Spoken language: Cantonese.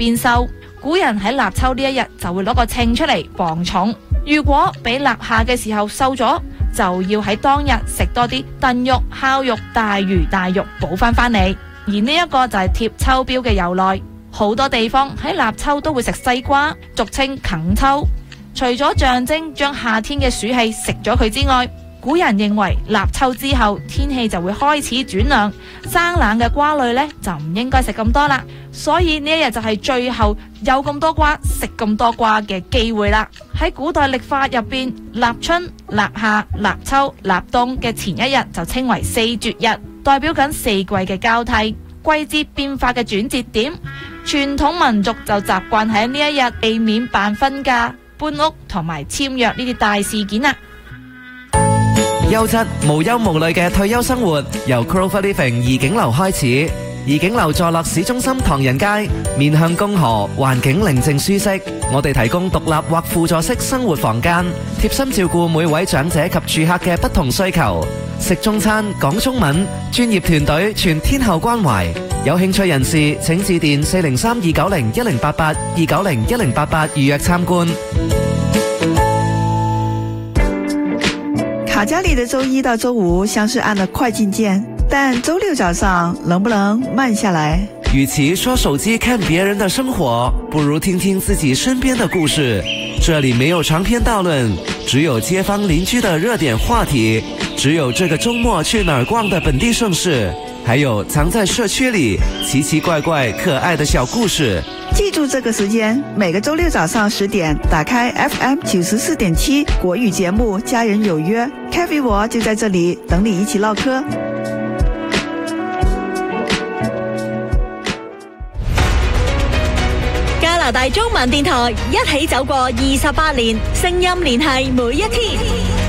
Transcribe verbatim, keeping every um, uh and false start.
變瘦。古人喺立秋呢一日就會攞個秤出嚟磅重，如果比立夏嘅時候瘦咗，就要喺當日食多啲燉肉、烤肉、大魚大肉補翻翻嚟。而呢一個就係貼秋膘嘅由來。好多地方喺立秋都會食西瓜，俗稱啃秋。除咗象徵將夏天嘅暑氣食咗佢之外，古人認為立秋之後天氣就會開始轉涼，生冷嘅瓜類呢就唔應該食咁多啦。所以呢一日就係最後有咁多瓜食咁多瓜嘅機會啦。喺古代曆法入邊，立春、立夏、立秋、立冬嘅前一日就稱為四絕日，代表緊四季嘅交替、季節變化嘅轉折點。傳統民族就習慣喺呢一日避免辦婚嫁、搬屋同埋簽約呢啲大事件啦。 優質無憂無慮嘅退休生活，由 Clover Living 怡景樓開始。怡景樓坐落市中心唐人街，面向公河，環境寧靜舒適。我哋提供獨立或輔助式生活房間，貼心照顧每位長者及住客嘅不同需求。食中餐，講中文，專業團隊全天候關懷。有興趣人士請致電四零三二九零一零八八二九零一零八八預約參觀。 卡加里的周一到周五像是按了快進鍵，但周六早上能不能慢下來？ 與其刷手機看別人的生活，不如聽聽自己身邊的故事。這裡沒有長篇大論，只有街坊鄰居的熱點話題，只有這個周末去哪兒逛的本地盛事，還有藏在社區裡奇奇怪怪可愛的小故事。 記住這個時間，每個周六早上十點，打開 F M 九十四點七國語節目《家人有約》，Kathy 我就在這裡等你一起嘮嗑。 加拿大中文電台一起走過二十八年，聲音聯繫每一天。